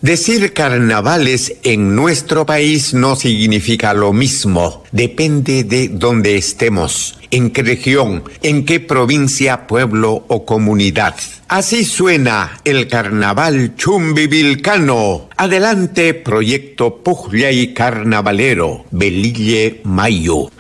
Decir carnavales en nuestro país no significa lo mismo. Depende de dónde estemos, en qué región, en qué provincia, pueblo o comunidad. Así suena el carnaval chumbivilcano. Adelante, proyecto Pujllay Carnavalero, Velille Mayo.